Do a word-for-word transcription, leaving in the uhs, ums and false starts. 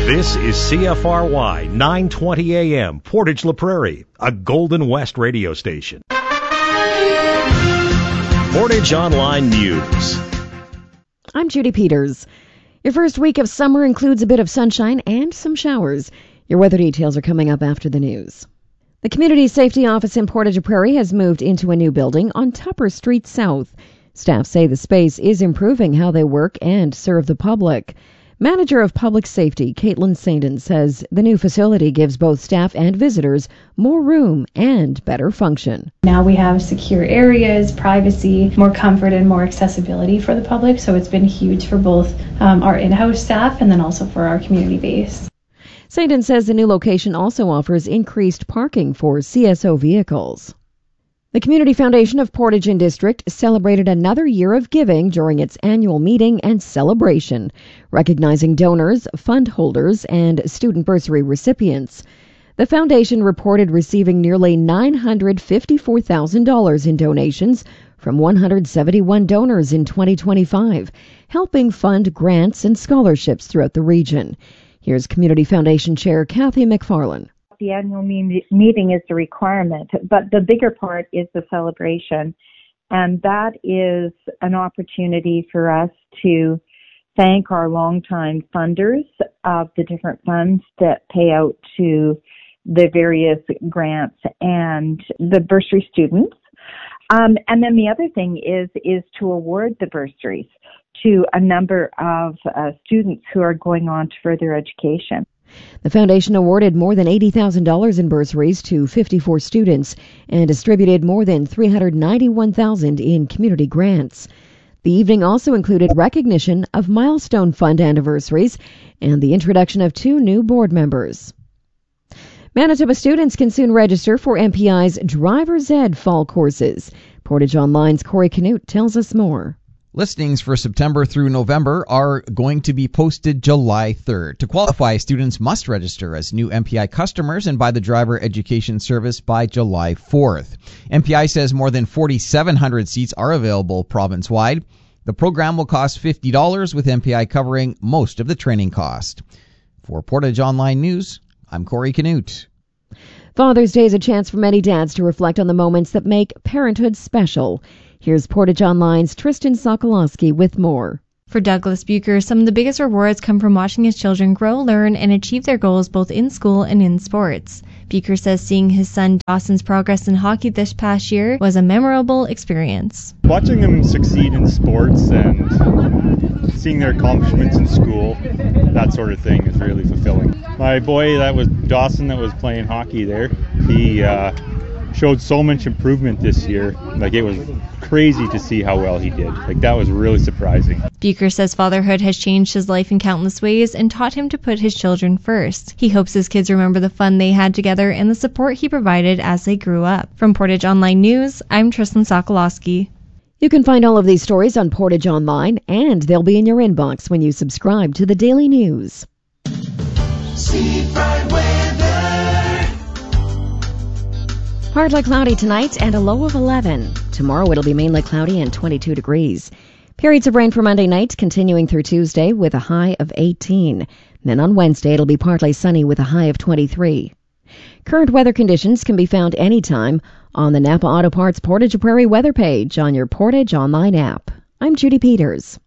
This is C F R Y nine twenty A M, Portage La Prairie, a Golden West radio station. Portage Online News. I'm Judy Peters. Your first week of summer includes a bit of sunshine and some showers. Your weather details are coming up after the news. The Community Safety Office in Portage La Prairie has moved into a new building on Tupper Street South. Staff say the space is improving how they work and serve the public. Manager of Public Safety, Caitlin Sainton, says the new facility gives both staff and visitors more room and better function. Now we have secure areas, privacy, more comfort, and more accessibility for the public, so it's been huge for both um, our in-house staff and then also for our community base. Sainton says the new location also offers increased parking for C S O vehicles. The Community Foundation of Portage and District celebrated another year of giving during its annual meeting and celebration, recognizing donors, fund holders, and student bursary recipients. The foundation reported receiving nearly nine hundred fifty-four thousand dollars in donations from one hundred seventy-one donors in twenty twenty-five, helping fund grants and scholarships throughout the region. Here's Community Foundation Chair Kathy McFarlane. The annual me- meeting is the requirement, but the bigger part is the celebration. And that is an opportunity for us to thank our longtime funders of the different funds that pay out to the various grants and the bursary students. Um, and then the other thing is, is to award the bursaries to a number of uh, students who are going on to further education. The foundation awarded more than eighty thousand dollars in bursaries to fifty-four students and distributed more than three hundred ninety-one thousand dollars in community grants. The evening also included recognition of Milestone Fund anniversaries and the introduction of two new board members. Manitoba students can soon register for M P I's Driver's Ed fall courses. Portage Online's Corey Canute tells us more. Listings for September through November are going to be posted July third. To qualify, students must register as new M P I customers and buy the driver education service by July fourth. M P I says more than forty-seven hundred seats are available province-wide. The program will cost fifty dollars, with M P I covering most of the training cost. For Portage Online News, I'm Corey Canute. Father's Day is a chance for many dads to reflect on the moments that make parenthood special. Here's Portage Online's Tristan Sokolowski with more. For Douglas Bucher, some of the biggest rewards come from watching his children grow, learn, and achieve their goals both in school and in sports. Bucher says seeing his son Dawson's progress in hockey this past year was a memorable experience. Watching them succeed in sports and seeing their accomplishments in school, that sort of thing, is really fulfilling. My boy, that was Dawson, that was playing hockey there. He uh, showed so much improvement this year. Like, it was crazy to see how well he did. Like, that was really surprising. Bucher says fatherhood has changed his life in countless ways and taught him to put his children first. He hopes his kids remember the fun they had together and the support he provided as they grew up. From Portage Online News, I'm Tristan Sokolowski. You can find all of these stories on Portage Online, and they'll be in your inbox when you subscribe to the Daily News. Seafront weather. Partly cloudy tonight and a low of eleven. Tomorrow it'll be mainly cloudy and twenty-two degrees. Periods of rain for Monday night continuing through Tuesday with a high of eighteen. Then on Wednesday it'll be partly sunny with a high of twenty-three. Current weather conditions can be found anytime on the Napa Auto Parts Portage Prairie weather page on your Portage Online app. I'm Judy Peters.